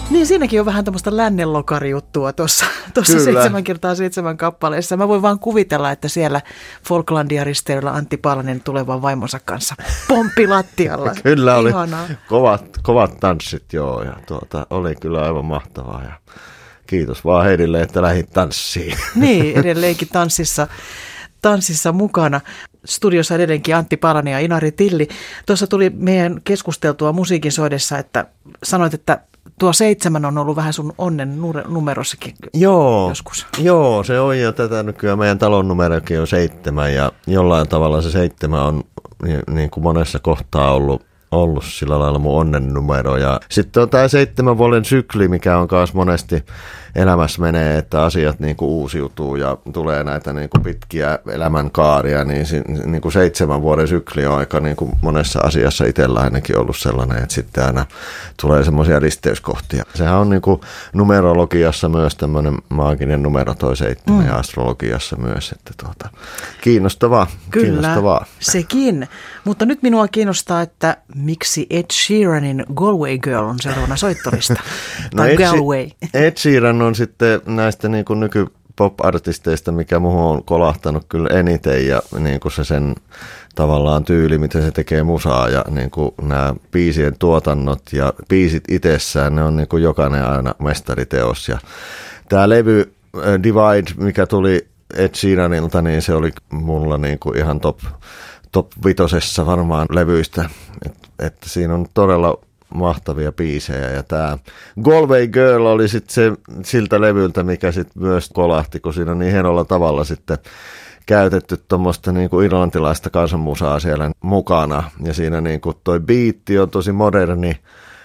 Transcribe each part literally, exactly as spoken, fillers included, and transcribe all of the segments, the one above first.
Niin, siinäkin on vähän tämmöistä lännenlokarijuttua tuossa, tuossa seitsemän kertaa seitsemän kappaleessa. Mä voin vaan kuvitella, että siellä Falklandia risteilyllä Antti Paalanen tulevan vaimonsa kanssa pomppilattialla. Kyllä oli Ihanaa. kovat, kovat tanssit, joo, ja tuota, oli kyllä aivan mahtavaa. Ja kiitos vaan Heidille, että lähdit tanssiin. Niin, edelleenkin tanssissa. tanssissa mukana. Studiossa edelleenkin Antti Paalanen ja Inari Tilli. Tuossa tuli meidän keskusteltua musiikin soidessa, että sanoit, että tuo seitsemän on ollut vähän sun onnen numerossakin joo, joskus. Joo, se on jo tätä nykyään. Meidän talon numerokin on seitsemän ja jollain tavalla se seitsemän on niin, niin kuin monessa kohtaa ollut, ollut sillä lailla mun onnen numero. Ja sitten on tämä seitsemän vuoden sykli, mikä on myös monesti elämässä menee, että asiat niin kuin uusiutuu ja tulee näitä niin kuin pitkiä elämänkaaria, niin, niin kuin seitsemän vuoden sykli on aika niin kuin monessa asiassa itsellä ainakin ollut sellainen, että sitten aina tulee semmoisia risteyskohtia. Sehän on niin kuin numerologiassa myös tämmöinen maaginen numero toi seitsemän mm. ja astrologiassa myös, että tuota, kiinnostavaa. Kyllä, kiinnostavaa. Sekin. Mutta nyt minua kiinnostaa, että miksi Ed Sheeranin Galway Girl on seuraavana soittorista? no tai Ed, Galway. Ed Sheeran on sitten näistä niin kuin nykypop-artisteista, mikä muuhun on kolahtanut kyllä eniten ja niin kuin se sen tavallaan tyyli, miten se tekee musaa ja niin kuin nämä biisien tuotannot ja biisit itsessään, ne on niin kuin jokainen aina mestariteos. Ja tämä levy Divide, mikä tuli Ed Sheeranilta, niin se oli mulla niin kuin ihan top, top vitosessa varmaan levyistä, että et siinä on todella mahtavia biisejä ja tämä Galway Girl oli sitten se siltä levyltä, mikä sitten myös kolahti, kun siinä on niin hienolla tavalla sitten käytetty tuommoista niinku irlantilaista kansanmusaa siellä mukana ja siinä niinku toi biitti on tosi moderni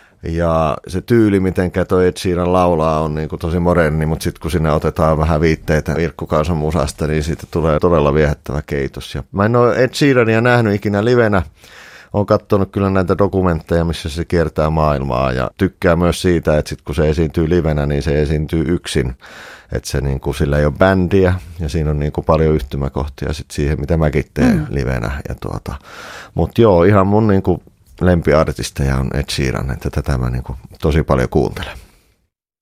ja se tyyli, mitenkä toi Ed Sheeran laulaa on niinku tosi moderni, mutta sitten kun sinne otetaan vähän viitteitä virkkukansanmusasta, niin siitä tulee todella viehättävä keitos. Ja mä en ole Ed Sheerania nähnyt ikinä livenä. Olen katsonut kyllä näitä dokumentteja, missä se kiertää maailmaa ja tykkää myös siitä, että sit kun se esiintyy livenä, niin se esiintyy yksin. Että se niin kuin, sillä ei ole bändiä ja siinä on niin kuin paljon yhtymäkohtia sit siihen, mitä mäkin teen mm. livenä. Ja tuota. Mutta joo, ihan mun niin kuin lempiartisteja on Ed Sheeran, että tätä mä niin kuin tosi paljon kuuntelen.